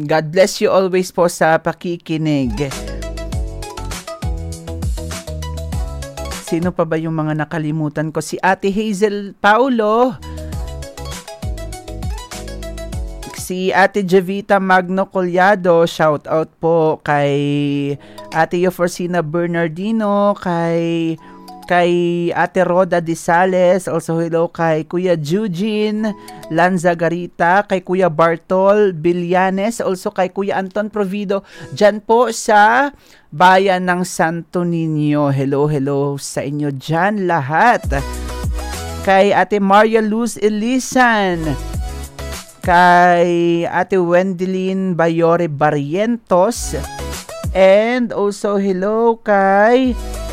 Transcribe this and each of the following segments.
God bless you always po sa pakikinig. Sino pa ba yung mga nakalimutan ko? Si Ate Hazel Paulo. Si Ate Javita Magno Collado. Shout out po kay Ate Euforsina Bernardino. Kay Ate Roda Disales. Also hello kay Kuya Eugene Lanzagarita. Kay Kuya Bartol Villanes. Also kay Kuya Anton Provido. Dyan po sa bayan ng Santo Niño. Hello sa inyo dyan lahat. Kay Ate Maria Luz Elisan. Kay Ate Wendelin Bayore Barrientos. And also hello kay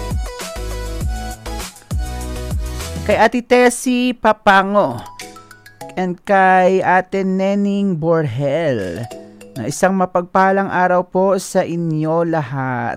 Ate Tessie Papango. And kay Ate Nening Borhel. Na isang mapagpalang araw po sa inyo lahat.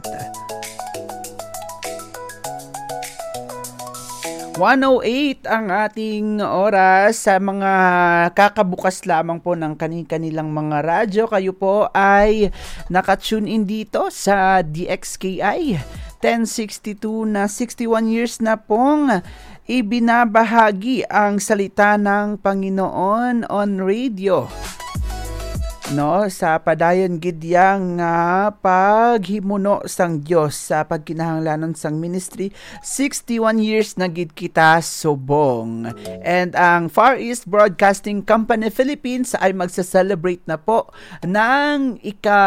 1:08 ang ating oras sa mga kakabukas lamang po ng kanilang mga radyo. Kayo po ay nakatune in dito sa DXKI 1062 na 61 years na pong ibinabahagi ang salita ng Panginoon on radio. No, sa padayon gidyang paghimuno sang Dios sa pagkinahanglanon sang ministry, 61 years na gid kita subong. And ang Far East Broadcasting Company Philippines ay magsa-celebrate na po ng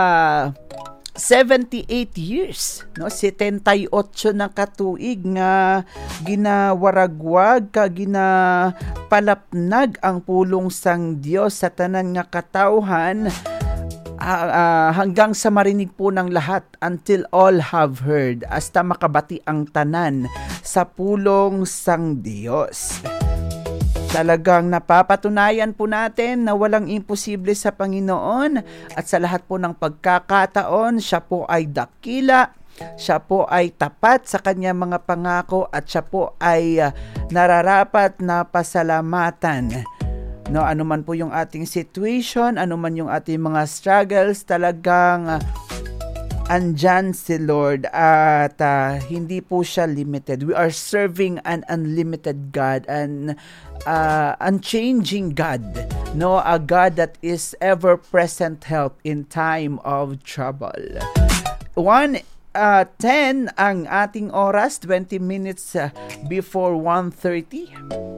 78 years, no, 78 na katuig nga ginawaragwag ka ginapalapnag ang pulong sang Dios sa tanan nga katawhan hanggang sa marinig po ng lahat, until all have heard, hasta makabati ang tanan sa pulong sang Dios. Talagang napapatunayan po natin na walang imposible sa Panginoon at sa lahat po ng pagkakataon, siya po ay dakila, siya po ay tapat sa kanyang mga pangako at siya po ay nararapat na pasalamatan. No, ano man po yung ating situation, ano man yung ating mga struggles, talagang andyan si Lord at hindi po siya limited. We are serving an unlimited God, an unchanging God, no, a God that is ever-present help in time of trouble. 1:10 ang ating oras, 20 minutes before 1:30.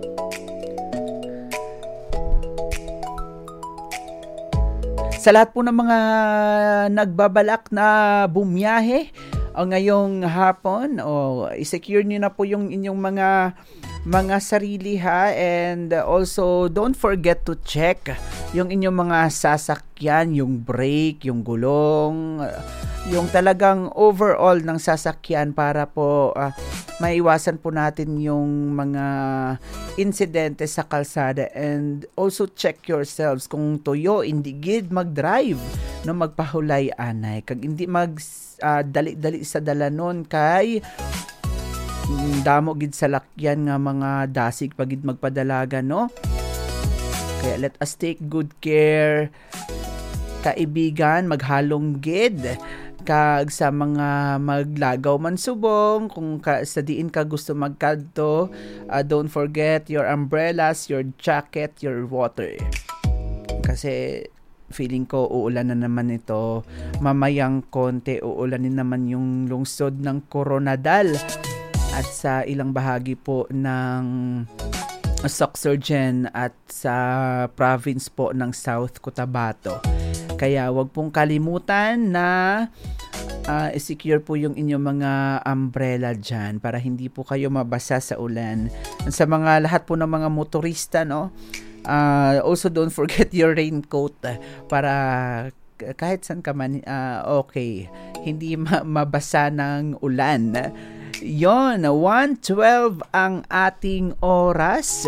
Sa lahat po ng mga nagbabalak na bumiyahe ngayong hapon, i-secure nyo na po yung inyong mga sarili ha, and also don't forget to check yung inyong mga sasakyan, yung brake, yung gulong, yung talagang overall ng sasakyan para po maiwasan po natin yung mga insidente sa kalsada. And also check yourselves kung tuyo hindi gid mag-drive no, magpahulay anay kag hindi dali-dali sa dalanon kay damo gid sa lakyan nga mga dasig pagid magpadalaga, no. Kaya let us take good care, kaibigan, maghalong gid kag sa mga maglagaw man subong, kung sa diin ka gusto magkadto, don't forget your umbrellas, your jacket, your water. Kasi feeling ko uulan na naman ito mamayang konti, uulanin naman yung lungsod ng Coronadal at sa ilang bahagi po ng Sorsogon at sa province po ng South Cotabato. Kaya wag pong kalimutan na i-secure po yung inyong mga umbrella dyan para hindi po kayo mabasa sa ulan. Sa mga lahat po ng mga motorista, no, also don't forget your raincoat para kahit saan ka man, okay, hindi mabasa ng ulan. Yon, 1:12 ang ating oras.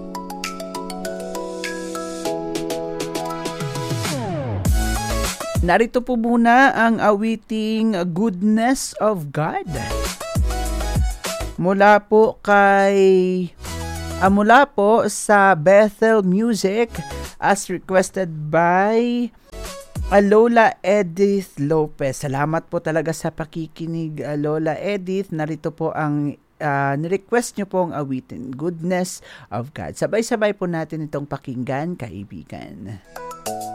Narito po muna ang awiting Goodness of God. Mula po sa Bethel Music as requested by Lola Edith Lopez. Salamat po talaga sa pakikinig, Lola Edith. Narito po ang nirequest nyo pong awitin, Goodness of God. Sabay-sabay po natin itong pakinggan, kaibigan.